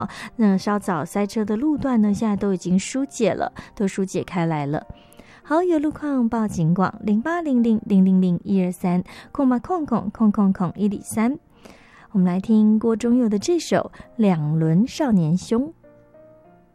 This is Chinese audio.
那稍早塞车的路段呢，现在都已经疏解了，都疏解开来了。好，有路况报警广08000001230800000103。我们来听郭中佑的这首《两轮少年兄》。